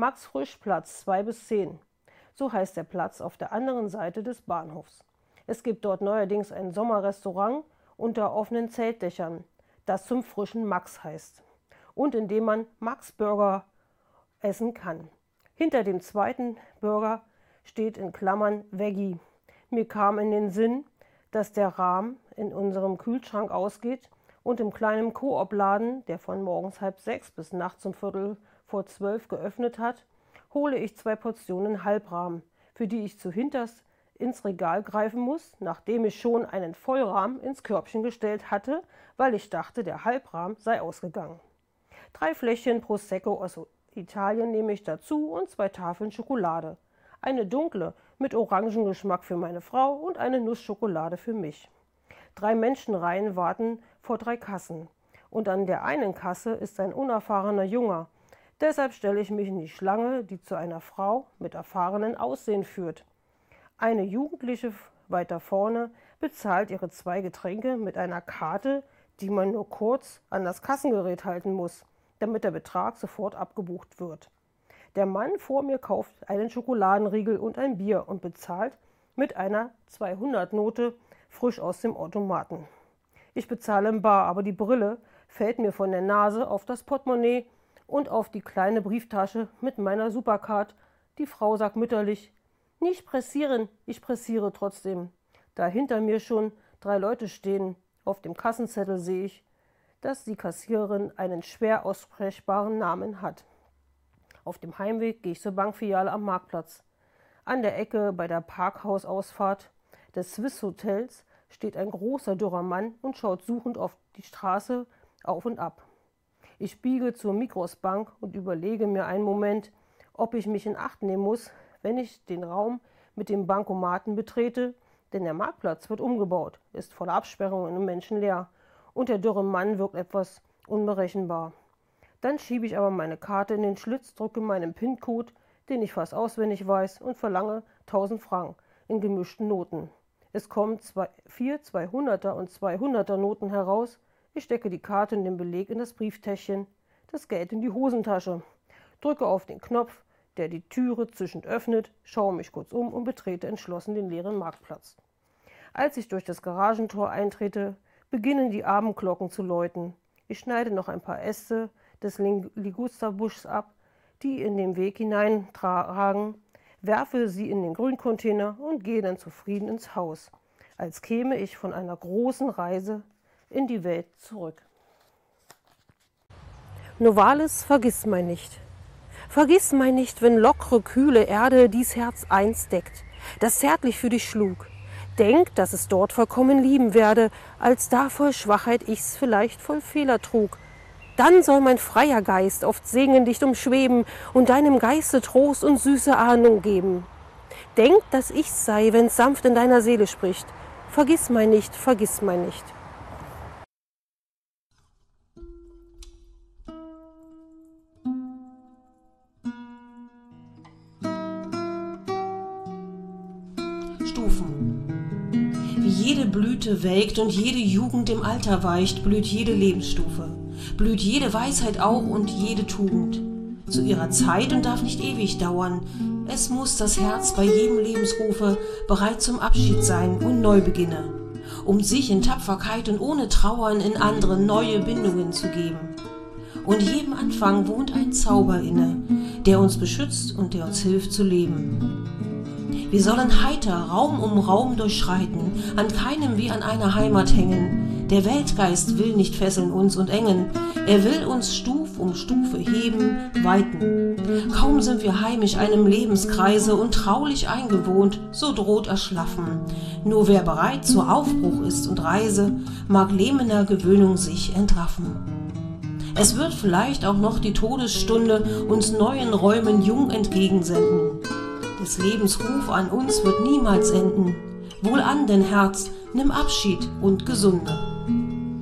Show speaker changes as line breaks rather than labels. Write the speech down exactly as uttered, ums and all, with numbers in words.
Max-Frisch-Platz zwei bis zehn. So heißt der Platz auf der anderen Seite des Bahnhofs. Es gibt dort neuerdings ein Sommerrestaurant unter offenen Zeltdächern, das zum frischen Max heißt und in dem man Max-Burger essen kann. Hinter dem zweiten Burger steht in Klammern Veggie. Mir kam in den Sinn, dass der Rahmen in unserem Kühlschrank ausgeht und im kleinen Coop-Laden, der von morgens halb sechs bis nachts um Viertel vor zwölf geöffnet hat, hole ich zwei Portionen Halbrahmen, für die ich zuhinterst ins Regal greifen muss, nachdem ich schon einen Vollrahmen ins Körbchen gestellt hatte, weil ich dachte, der Halbrahmen sei ausgegangen. Drei Fläschchen Prosecco aus Italien nehme ich dazu und zwei Tafeln Schokolade. Eine dunkle mit Orangengeschmack für meine Frau und eine Nussschokolade für mich. Drei Menschenreihen warten vor drei Kassen und an der einen Kasse ist ein unerfahrener Junger. Deshalb stelle ich mich in die Schlange, die zu einer Frau mit erfahrenen Aussehen führt. Eine Jugendliche weiter vorne bezahlt ihre zwei Getränke mit einer Karte, die man nur kurz an das Kassengerät halten muss, damit der Betrag sofort abgebucht wird. Der Mann vor mir kauft einen Schokoladenriegel und ein Bier und bezahlt mit einer zweihundert-Note frisch aus dem Automaten. Ich bezahle im Bar, aber die Brille fällt mir von der Nase auf das Portemonnaie und auf die kleine Brieftasche mit meiner Supercard. Die Frau sagt mütterlich: Nicht pressieren, ich pressiere trotzdem. Da hinter mir schon drei Leute stehen. Auf dem Kassenzettel sehe ich, dass die Kassiererin einen schwer aussprechbaren Namen hat. Auf dem Heimweg gehe ich zur Bankfiliale am Marktplatz. An der Ecke bei der Parkhausausfahrt des Swiss Hotels steht ein großer, dürrer Mann und schaut suchend auf die Straße auf und ab. Ich biege zur Migros-Bank und überlege mir einen Moment, ob ich mich in Acht nehmen muss, wenn ich den Raum mit dem Bankomaten betrete, denn der Marktplatz wird umgebaut, ist voller Absperrungen und menschenleer und der dürre Mann wirkt etwas unberechenbar. Dann schiebe ich aber meine Karte in den Schlitz, drücke meinen PIN-Code, den ich fast auswendig weiß, und verlange tausend Franken in gemischten Noten. Es kommen zwei, vier zweihunderter und zweihunderter Noten heraus. Ich stecke die Karte und den Beleg in das Brieftäschchen, das Geld in die Hosentasche, drücke auf den Knopf, der die Türe zischend öffnet, schaue mich kurz um und betrete entschlossen den leeren Marktplatz. Als ich durch das Garagentor eintrete, beginnen die Abendglocken zu läuten. Ich schneide noch ein paar Äste des Ligusterbuschs ab, die in den Weg hineintragen, werfe sie in den Grüncontainer und gehe dann zufrieden ins Haus, als käme ich von einer großen Reise in die Welt zurück. Novalis Vergissmeinnicht. Vergissmeinnicht, wenn lockere, kühle Erde dies Herz einst deckt, das zärtlich für dich schlug. Denk, dass es dort vollkommen lieben werde, als da voll Schwachheit ich's vielleicht voll Fehler trug. Dann soll mein freier Geist oft singen dich umschweben und deinem Geiste Trost und süße Ahnung geben. Denk, dass ich's sei, wenn's sanft in deiner Seele spricht. Vergissmeinnicht, vergissmeinnicht.
Stufen. Wie jede Blüte welkt und jede Jugend im Alter weicht, blüht jede Lebensstufe, blüht jede Weisheit auch und jede Tugend. Zu ihrer Zeit und darf nicht ewig dauern. Es muss das Herz bei jedem Lebensrufe bereit zum Abschied sein und Neubeginne, um sich in Tapferkeit und ohne Trauern in andere neue Bindungen zu geben. Und jedem Anfang wohnt ein Zauber inne, der uns beschützt und der uns hilft zu leben. Wir sollen heiter Raum um Raum durchschreiten, an keinem wie an einer Heimat hängen. Der Weltgeist will nicht fesseln uns und engen, er will uns Stuf um Stufe heben, weiten. Kaum sind wir heimisch einem Lebenskreise und traulich eingewohnt, so droht Erschlaffen. Nur wer bereit zur Aufbruch ist und Reise, mag lähmender Gewöhnung sich entraffen. Es wird vielleicht auch noch die Todesstunde uns neuen Räumen jung entgegensenden. Des Lebens Ruf an uns wird niemals enden. Wohlan, denn Herz, nimm Abschied und Gesunde.